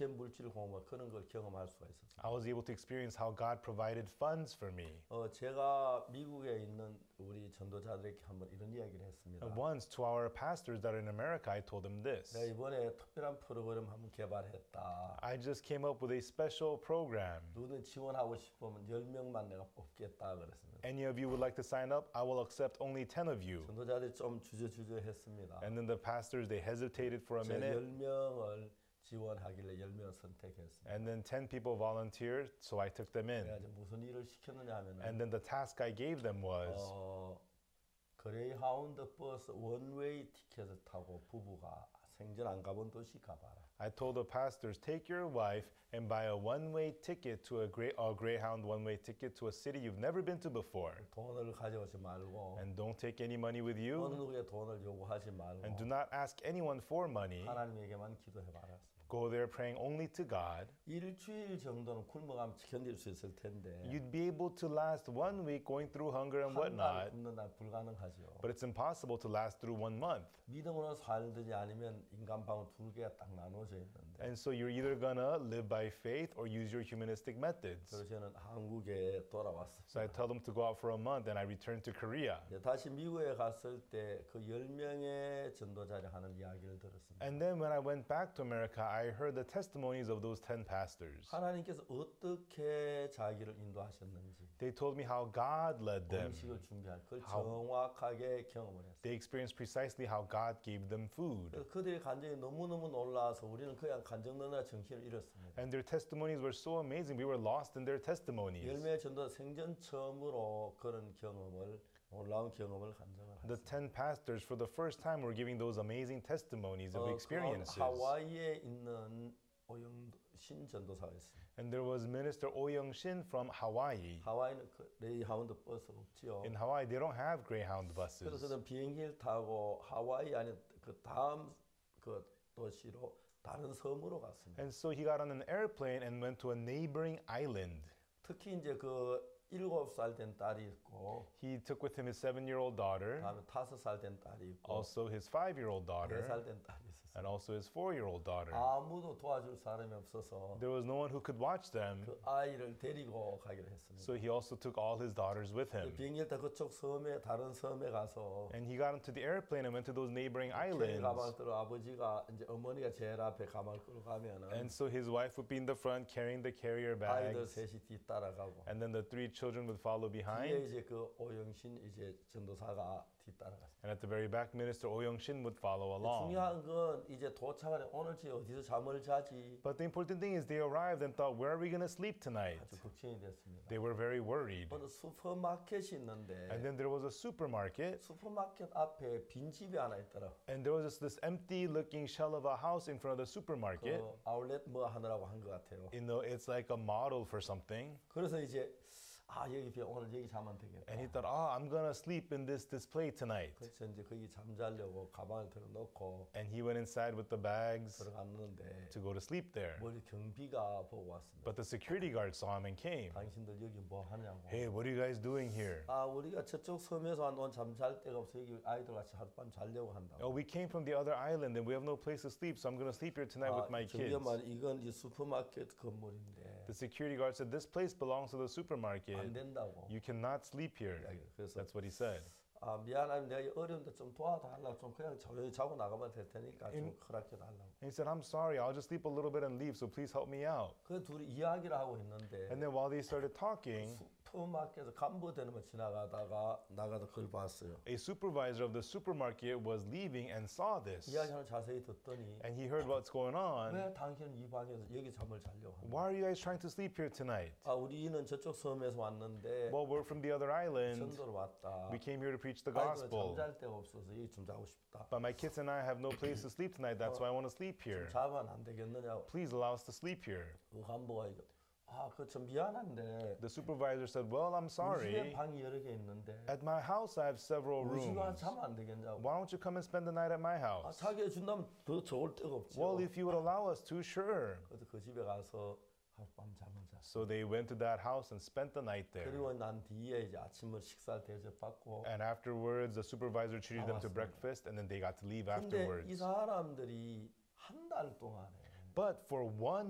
어떻게 물질 공급 그런 걸 경험할 수가 있었어요. I was able to experience how God provided funds for me. 제가 미국에 있는 우리 전도자들에게 한번 이런 이야기를 했습니다. And once to our pastors that are in America, I told them this. 내가 이번에 특별한 프로그램 한번 개발했다. I just came up with a special program. 누구든 지원하고 싶으면 10명만 내가 뽑겠다 그랬습니다. Any of you would like to sign up? I will accept only 10 of you. 전도자들이 좀 주저주저했습니다. And then the pastors, they hesitated for a 제가 minute. 10명을 지원하길래 10명을 선택했습니다. And then 10 people volunteered, so I took them 내가 in. 이제 무슨 일을 시켰느냐 하면은 And then the task I gave them was 그레이하운드 버스 원웨이 티켓을 타고 부부가 생전 안 가본 도시 가봐라. I told the pastors, take your wife and buy a one-way ticket to a Greyhound one-way ticket to a city you've never been to before. 돈을 가져오지 말고 And don't take any money with 어느 you. 누구의 돈을 요구하지 말고 And do not ask anyone for money. 하나님에게만 기도해봐라. Go there praying only to God. 일주일 정도는 굶어가면 견딜 수 있을 텐데 You'd be able to last 1 week going through hunger and 한 달 whatnot. 굶는 날 불가능하죠. But it's impossible to last through 1 month. 믿음으로 살든지 아니면 인간방울 두 개가 딱 나눠져 있는데 And so you're either gonna live by faith or use your humanistic methods. 그래서 저는 한국에 돌아왔어요. So I tell them to go out for a month and I return to Korea. 다시 미국에 갔을 때 그 10명의 전도자를 하는 이야기를 들었습니다. And then when I went back to America, I heard the testimonies of those 10 pastors. 하나님께서 어떻게 자기를 인도하셨는지 They told me how God led them. 음식을 준비할 그걸 정확하게 경험을 했어요. They experienced precisely how God gave them food. 그래서 그들의 간증이 너무너무 놀라서 우리는 그냥 간증 넣느라 정신을 잃었습니다. And their testimonies were so amazing. We were lost in their testimonies. 10명의 전도자 생전 처음으로 그런 경험을 놀라운 경험을 간증을 The 했어요. 10 pastors, for the first time, were giving those amazing testimonies of experiences. 하와이에 있는 오영신 전도사가 있어요. And there was Minister Oh Young-shin from Hawaii. 하와이는 그 레이하운드 버스 없지요. In Hawaii, they don't have Greyhound 그래서 buses. 저는 비행기를 타고 하와이 아닌 그 다음 그 도시로 다른 섬으로 갔습니다. And so he got on an airplane and went to a neighboring island. 특히 이제 그 7살 된 딸이 있고 He took with him his 7-year-old daughter, 다음에 5살 된 딸이 있고 also his 5-year-old daughter, 4살 된 딸이 있었어요. and also his 4-year-old daughter. 아무도 도와줄 사람이 없어서 There was no one who could watch them, 그 아이를 데리고 가기로 했습니다. so he also took all his daughters with him. 비행기를 타 그쪽 섬에 다른 섬에 가서 And he got into the airplane and went to those neighboring 가방을 islands. 들어 아버지가 이제 어머니가 제일 앞에 가방을 끌고 가면은 And so his wife would be in the front carrying the carrier 아이들 bags, 셋이 뒤따라가고 and then the 3 children would follow 뒤에 behind. 이제 그 오영신 이제 전도사가 뒤따라갔어요. And at the very back, Minister Oh Young-shin would follow along. 중요한 건 이제 도착을 해 오늘 저 어디서 잠을 자지 But the important thing is they arrived and thought, where are we going to sleep tonight? 아주 걱정이 됐습니다. They were very worried. 어느 슈퍼마켓이 And 있는데 then there was a supermarket, 슈퍼마켓 앞에 빈 집이 하나 있더라. and there was this empty-looking shell of a house in front of the supermarket. 그 아울렛 뭐 하느라고 한 것 같아요. It's like a model for something. 그래서 이제 여기 오늘 여기 자면 되겠다. And he thought, I'm going to sleep in this display tonight. 그래서 이제 거기 잠자려고 가방을 들어놓고 And he went inside with the bags 들어갔는데 to go to sleep there. 머리 경비가 보고 왔습니다. But the security guard saw him and came. 당신들 여기 뭐 하냐고. Hey, what are you guys doing here? 우리가 저쪽 섬에서 온 잠잘 데가 없어 여기 아이들 같이 하룻밤 자려고 한다고. Oh, we came from the other island and we have no place to sleep, so I'm going to sleep here tonight with my kids. 말 이건 이 슈퍼마켓 건물인데 The security guard said, this place belongs to the supermarket. 안 된다고. You cannot sleep here. 그래서 That's what he said. 미안하면 내가 어려운데 좀 도와달라고 좀 그냥 조용히 자고 나가면 될 테니까 좀 허락해 달라고. And he said, I'm sorry, I'll just sleep a little bit and leave, so please help me out. 그 둘이 이야기를 하고 있는데 And then while they started talking, 슈퍼마켓에서 간부되는 거 지나가다가 나가다 그걸 봤어요. a supervisor of the supermarket was leaving and saw this. 이야기를 자세히 듣더니 And he heard what's going on. 왜 당신은 이 방에서 여기 잠을 자려고 하냐. Why are you guys trying to sleep here tonight? 우리는 저쪽 섬에서 왔는데 Well, we're from the other island. 전도로 왔다. We came here to preach the 아이들은 gospel. 잠잘 데가 없어서 여기 좀 자고 싶다. But my kids and I have no place to sleep tonight. That's why I want to sleep here. 자면 안 되겠느냐고. Please allow us to sleep here. 그 간부가 이거 그 좀 미안한데 The supervisor said, well, I'm 우리 집에 sorry. 방이 여러 개 있는데 At my house, I have several 우리 집에 rooms. 자면 안 되겠냐고. Why don't you come and spend the night at my house? 자기 해준다면 더 좋을 데가 없죠. Well, if you would allow us to, sure. 그래서 그 집에 가서 하룻밤 잠을 잤어. So they went to that house and spent the night there. 그리고 난 뒤에 이제 아침을 식사를 대접받고. And afterwards, the supervisor treated them to 나왔습니다. breakfast, and then they got to leave 근데 이 afterwards. 사람들이 한 달 동안에 But for 1